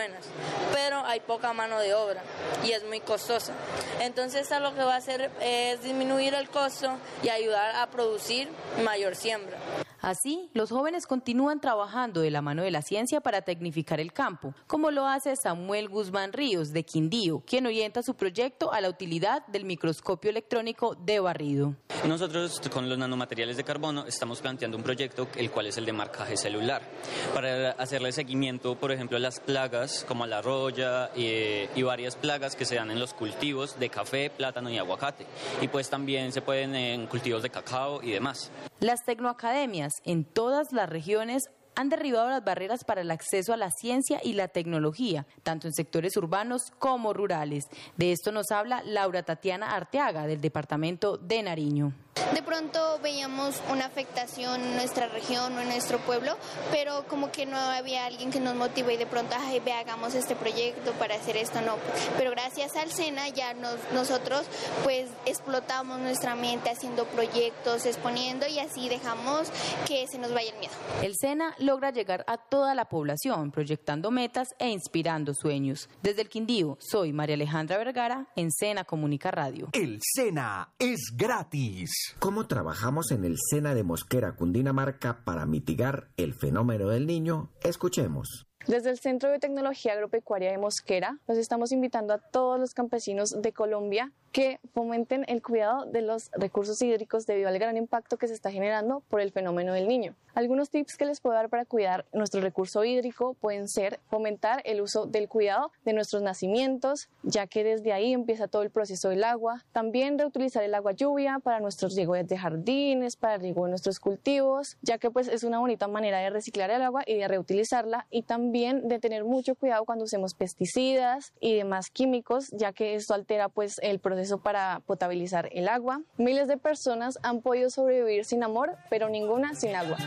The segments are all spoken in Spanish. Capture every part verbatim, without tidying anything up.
buenas, pero hay poca mano de obra y es muy costosa. Entonces esta lo que va a hacer es disminuir el costo y ayudar a producir mayor siembra. Así, los jóvenes continúan trabajando de la mano de la ciencia para tecnificar el campo, como lo hace Samuel Guzmán Ríos, de Quindío, quien orienta su proyecto a la utilidad del microscopio electrónico de barrido. Nosotros, con los nanomateriales de carbono, estamos planteando un proyecto, el cual es el de marcaje celular, para hacerle seguimiento, por ejemplo, a las plagas, como la roya y, y varias plagas que se dan en los cultivos de café, plátano y aguacate. Y pues también se pueden en cultivos de cacao y demás. Las tecnoacademias en todas las regiones han derribado las barreras para el acceso a la ciencia y la tecnología, tanto en sectores urbanos como rurales. De esto nos habla Laura Tatiana Arteaga, del departamento de Nariño. De pronto veíamos una afectación en nuestra región o en nuestro pueblo, pero como que no había alguien que nos motive y de pronto, ay, ve, hagamos este proyecto para hacer esto, no. Pero gracias al SENA ya nos, nosotros pues explotamos nuestra mente haciendo proyectos, exponiendo y así dejamos que se nos vaya el miedo. El SENA logra llegar a toda la población, proyectando metas e inspirando sueños. Desde el Quindío, soy María Alejandra Vergara, en SENA Comunica Radio. El SENA es gratis. ¿Cómo trabajamos en el SENA de Mosquera, Cundinamarca, para mitigar el fenómeno del niño? Escuchemos. Desde el Centro de Tecnología Agropecuaria de Mosquera, los estamos invitando a todos los campesinos de Colombia que fomenten el cuidado de los recursos hídricos debido al gran impacto que se está generando por el fenómeno del niño. Algunos tips que les puedo dar para cuidar nuestro recurso hídrico pueden ser fomentar el uso del cuidado de nuestros nacimientos, ya que desde ahí empieza todo el proceso del agua. También reutilizar el agua lluvia para nuestros riegos de jardines, para el riego de nuestros cultivos, ya que pues es una bonita manera de reciclar el agua y de reutilizarla, y también de tener mucho cuidado cuando usemos pesticidas y demás químicos, ya que esto altera pues el proceso para potabilizar el agua. Miles de personas han podido sobrevivir sin amor, pero ninguna sin agua.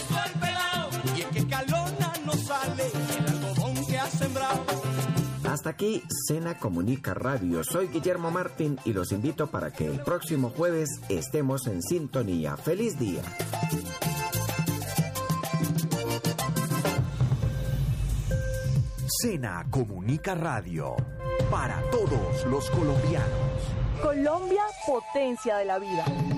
Hasta aquí SENA Comunica Radio. Soy Guillermo Martín y los invito para que el próximo jueves estemos en sintonía. ¡Feliz día! SENA Comunica Radio, para todos los colombianos. Colombia, potencia de la vida.